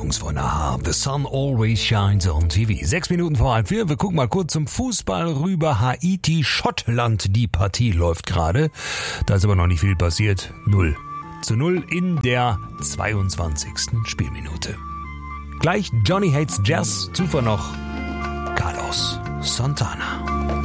Songs von Aha. The Sun Always Shines on TV. 6 Minuten vor 3:30. Wir gucken mal kurz zum Fußball rüber. Haiti, Schottland. Die Partie läuft gerade. Da ist aber noch nicht viel passiert. 0:0 in der 22. Spielminute. Gleich Johnny Hates Jazz. Zuvor noch Carlos Santana.